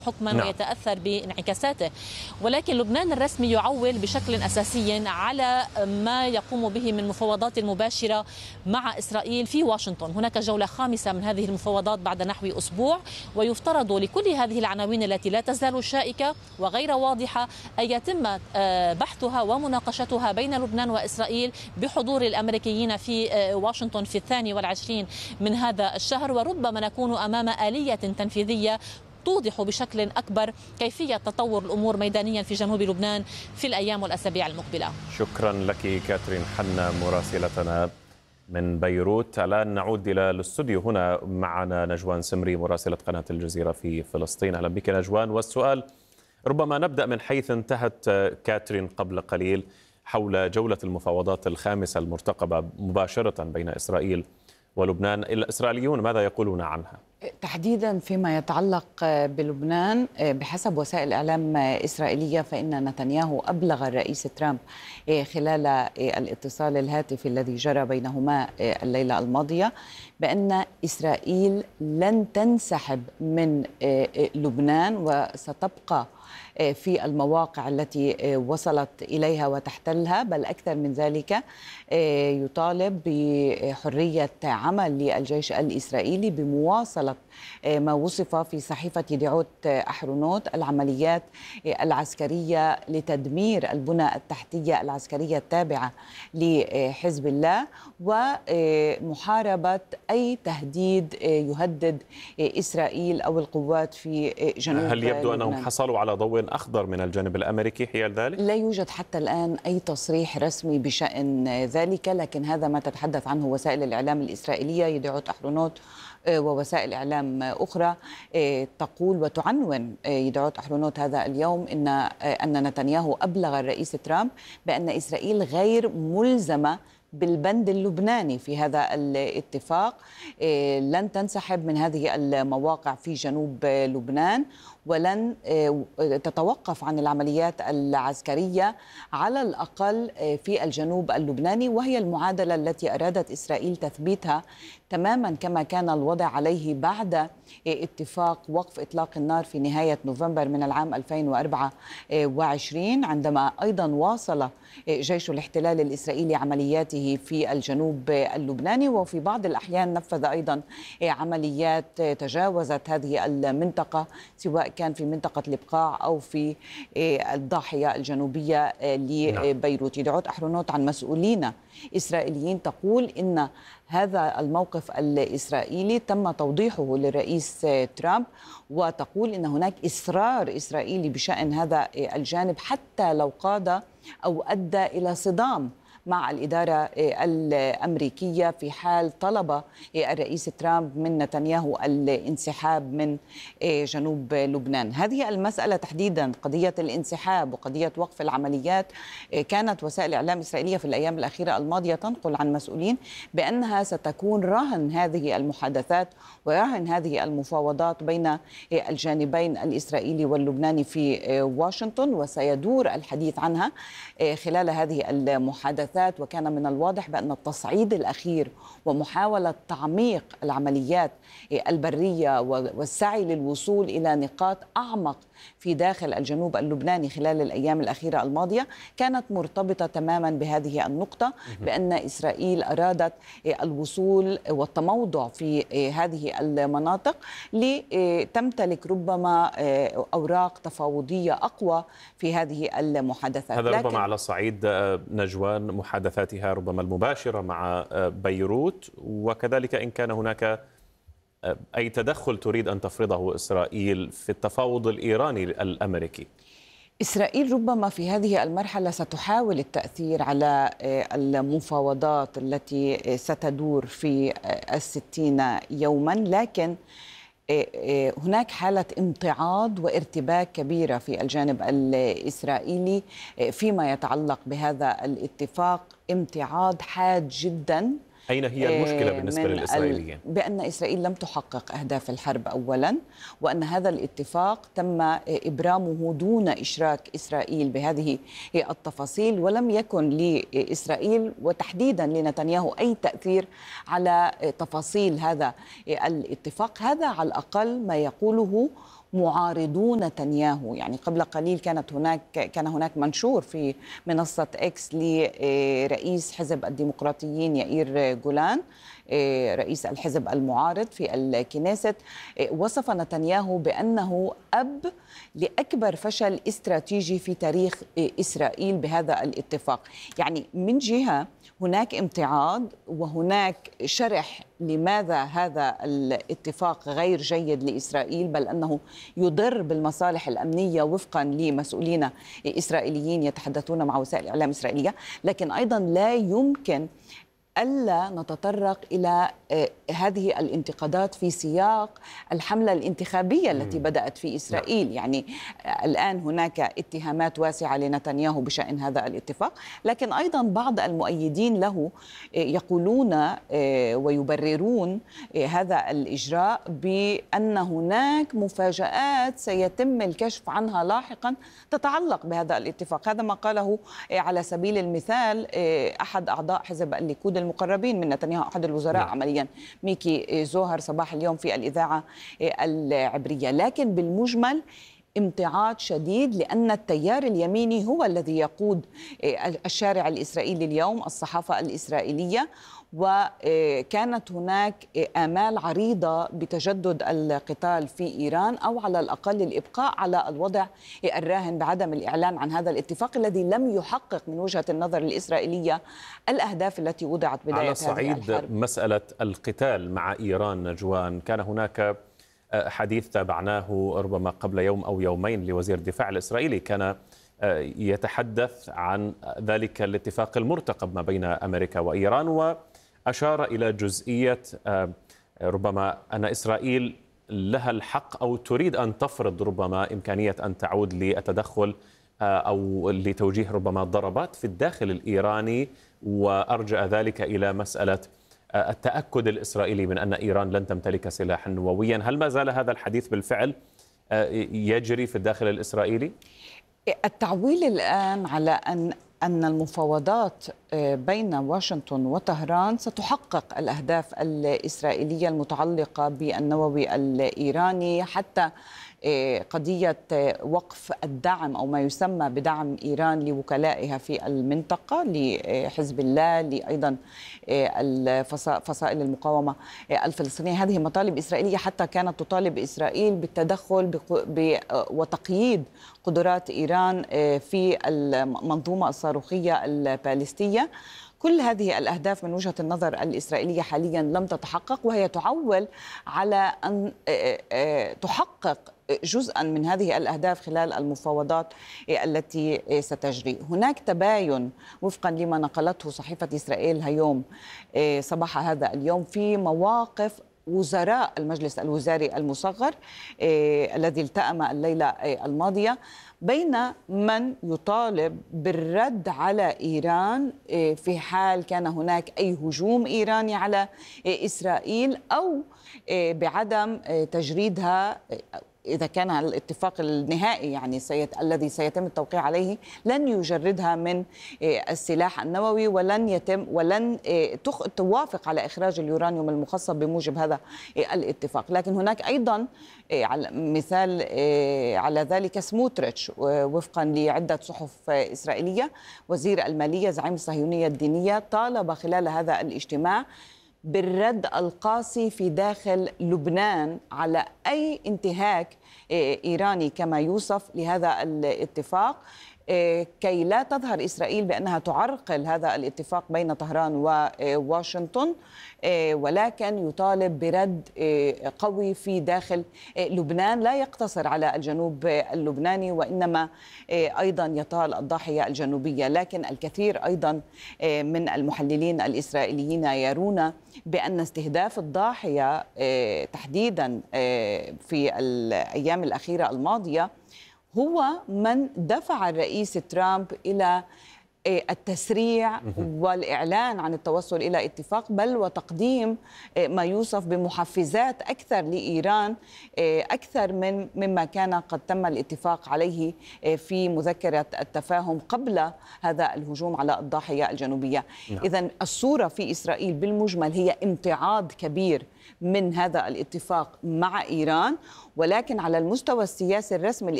حكما ويتأثر بانعكاساته، ولكن لبنان الرسمي يعول بشكل أساسي على ما يقوم به من مفاوضات مباشرة مع إسرائيل في واشنطن. هناك جولة خامسة من هذه المفاوضات بعد نحو أسبوع، ويفترض لكل هذه العناوين التي لا تزال شائكة وغير واضحة أن يتم بحثها ومناقشتها بين لبنان وإسرائيل بحضور الأمريكيين في واشنطن في 22 من هذا الشهر، وربما نكون أمام آلية تنفيذية توضح بشكل أكبر كيفية تطور الأمور ميدانيا في جنوب لبنان في الأيام والأسابيع المقبلة. شكرا لك كاترين حنا مراسلتنا من بيروت. الآن نعود إلى الاستوديو، هنا معنا نجوان سمري مراسلة قناة الجزيرة في فلسطين. أهلا بك نجوان. والسؤال ربما نبدأ من حيث انتهت كاترين قبل قليل حول جولة المفاوضات الخامسة المرتقبة مباشرة بين إسرائيل ولبنان. الإسرائيليون ماذا يقولون عنها؟ تحديدا فيما يتعلق بلبنان، بحسب وسائل إعلام إسرائيلية فإن نتنياهو أبلغ الرئيس ترامب خلال الاتصال الهاتفي الذي جرى بينهما الليلة الماضية بأن إسرائيل لن تنسحب من لبنان وستبقى في المواقع التي وصلت إليها وتحتلها، بل أكثر من ذلك يطالب بحرية عمل للجيش الإسرائيلي بمواصلة ما وصف في صحيفة يديعوت أحرونوت العمليات العسكرية لتدمير البنى التحتية العسكرية التابعة لحزب الله ومحاربة أي تهديد يهدد إسرائيل أو القوات في جنوب هل يبدو لبنان. أنهم حصلوا على ضوء أخضر من الجانب الأمريكي حيال ذلك؟ لا يوجد حتى الآن أي تصريح رسمي بشأن ذلك، لكن هذا ما تتحدث عنه وسائل الإعلام الإسرائيلية يديعوت أحرونوت ووسائل إعلام أخرى تقول وتعنون يديعوت أحرونوت هذا اليوم أن نتنياهو أبلغ الرئيس ترامب بأن إسرائيل غير ملزمة بالبند اللبناني في هذا الاتفاق، لن تنسحب من هذه المواقع في جنوب لبنان ولن تتوقف عن العمليات العسكرية على الأقل في الجنوب اللبناني، وهي المعادلة التي أرادت إسرائيل تثبيتها تماما كما كان الوضع عليه بعد اتفاق وقف إطلاق النار في نهاية نوفمبر من العام 2024، عندما أيضا واصل جيش الاحتلال الإسرائيلي عملياته في الجنوب اللبناني، وفي بعض الأحيان نفذ أيضا عمليات تجاوزت هذه المنطقة سواء كان في منطقة الإبقاع أو في الضاحية الجنوبية لبيروت. يديعوت أحرونوت عن مسؤولين إسرائيليين تقول إن هذا الموقف الإسرائيلي تم توضيحه للرئيس ترامب، وتقول إن هناك إصرار إسرائيلي بشأن هذا الجانب حتى لو قاد أو أدى إلى صدام مع الإدارة الأمريكية في حال طلب الرئيس ترامب من نتنياهو الانسحاب من جنوب لبنان. هذه المسألة تحديدا قضية الانسحاب وقضية وقف العمليات كانت وسائل إعلام إسرائيلية في الأيام الأخيرة الماضية تنقل عن مسؤولين بأنها ستكون رهن هذه المحادثات ورهن هذه المفاوضات بين الجانبين الإسرائيلي واللبناني في واشنطن، وسيدور الحديث عنها خلال هذه المحادثات. وكان من الواضح بأن التصعيد الأخير ومحاولة تعميق العمليات البرية والسعي للوصول إلى نقاط أعمق في داخل الجنوب اللبناني خلال الأيام الأخيرة الماضية كانت مرتبطة تماما بهذه النقطة، بأن إسرائيل أرادت الوصول والتموضع في هذه المناطق لتمتلك ربما أوراق تفاوضية أقوى في هذه المحادثات. هذا ربما على صعيد نجوان محادثاتها ربما المباشرة مع بيروت، وكذلك إن كان هناك أي تدخل تريد أن تفرضه إسرائيل في التفاوض الإيراني الأمريكي. إسرائيل ربما في هذه المرحلة ستحاول التأثير على المفاوضات التي ستدور في 60 يوما، لكن هناك حالة امتعاض وارتباك كبيرة في الجانب الإسرائيلي فيما يتعلق بهذا الاتفاق، امتعاض حاد جدا. أين هي المشكلة بالنسبة للإسرائيليين؟ بأن إسرائيل لم تحقق أهداف الحرب أولا، وأن هذا الاتفاق تم إبرامه دون إشراك إسرائيل بهذه التفاصيل، ولم يكن لإسرائيل وتحديدا لنتنياهو أي تأثير على تفاصيل هذا الاتفاق. هذا على الأقل ما يقوله معارضو نتنياهو. يعني قبل قليل كان هناك منشور في منصة إكس لرئيس حزب الديمقراطيين يائير جولان، رئيس الحزب المعارض في الكنيست، وصف نتنياهو بأنه أب لأكبر فشل استراتيجي في تاريخ إسرائيل بهذا الاتفاق. يعني من جهة هناك امتعاض وهناك شرح لماذا هذا الاتفاق غير جيد لإسرائيل، بل أنه يضر بالمصالح الأمنية وفقا لمسؤولين إسرائيليين يتحدثون مع وسائل إعلام إسرائيلية، لكن أيضا لا يمكن ألا نتطرق إلى هذه الانتقادات في سياق الحملة الانتخابية التي بدأت في إسرائيل. يعني الآن هناك اتهامات واسعة لنتنياهو بشأن هذا الاتفاق، لكن أيضا بعض المؤيدين له يقولون ويبررون هذا الإجراء بأن هناك مفاجآت سيتم الكشف عنها لاحقا تتعلق بهذا الاتفاق. هذا ما قاله على سبيل المثال أحد أعضاء حزب الليكود المقربين من نتنياهو، أحد الوزراء عمليا، ميكي زوهر، صباح اليوم في الإذاعة العبرية. لكن بالمجمل امتعاض شديد، لأن التيار اليميني هو الذي يقود الشارع الإسرائيلي اليوم، الصحافة الإسرائيلية، وكانت هناك آمال عريضة بتجدد القتال في إيران، أو على الأقل الإبقاء على الوضع الراهن بعدم الإعلان عن هذا الاتفاق الذي لم يحقق من وجهة النظر الإسرائيلية الأهداف التي وضعت بداية على هذه صعيد الحرب. مسألة القتال مع إيران نجوان، كان هناك حديث تابعناه ربما قبل يوم أو يومين لوزير الدفاع الإسرائيلي، كان يتحدث عن ذلك الاتفاق المرتقب ما بين أمريكا وإيران، وأشار إلى جزئية ربما أن إسرائيل لها الحق أو تريد أن تفرض ربما إمكانية أن تعود للتدخل أو لتوجيه ربما ضربات في الداخل الإيراني، وأرجع ذلك إلى مسألة التأكد الإسرائيلي من أن إيران لن تمتلك سلاحا نوويا. هل ما زال هذا الحديث بالفعل يجري في الداخل الإسرائيلي؟ التعويل الآن على أن المفاوضات بين واشنطن وطهران ستحقق الأهداف الإسرائيلية المتعلقة بالنووي الإيراني، حتى قضية وقف الدعم أو ما يسمى بدعم إيران لوكلائها في المنطقة، لحزب الله، لأيضا فصائل المقاومة الفلسطينية. هذه مطالب إسرائيلية، حتى كانت تطالب إسرائيل بالتدخل وتقييد قدرات إيران في المنظومة الصاروخية البالستية. كل هذه الأهداف من وجهة النظر الإسرائيلية حاليا لم تتحقق، وهي تعول على أن تحقق جزءا من هذه الأهداف خلال المفاوضات التي ستجري. هناك تباين وفقا لما نقلته صحيفة إسرائيل هيوم صباح هذا اليوم في مواقف وزراء المجلس الوزاري المصغر الذي التأم الليلة الماضية، بين من يطالب بالرد على إيران في حال كان هناك أي هجوم إيراني على إسرائيل، أو بعدم تجريدها إذا كان الاتفاق النهائي يعني الذي سيتم التوقيع عليه لن يجردها من السلاح النووي، ولن توافق على إخراج اليورانيوم المخصب بموجب هذا الاتفاق. لكن هناك أيضا مثال على ذلك سموتريتش، وفقا لعدة صحف إسرائيلية، وزير المالية زعيم الصهيونية الدينية، طالب خلال هذا الاجتماع بالرد القاسي في داخل لبنان على أي انتهاك إيراني كما يوصف لهذا الاتفاق، كي لا تظهر إسرائيل بأنها تعرقل هذا الاتفاق بين طهران وواشنطن، ولكن يطالب برد قوي في داخل لبنان لا يقتصر على الجنوب اللبناني، وإنما أيضا يطال الضاحية الجنوبية. لكن الكثير أيضا من المحللين الإسرائيليين يرون بأن استهداف الضاحية تحديدا في الأيام الأخيرة الماضية هو من دفع الرئيس ترامب إلى التسريع والإعلان عن التوصل إلى اتفاق، بل وتقديم ما يوصف بمحفزات أكثر لإيران، أكثر مما كان قد تم الاتفاق عليه في مذكرة التفاهم قبل هذا الهجوم على الضاحية الجنوبية. إذن الصورة في إسرائيل بالمجمل هي امتعاض كبير من هذا الاتفاق مع إيران، ولكن على المستوى السياسي الرسمي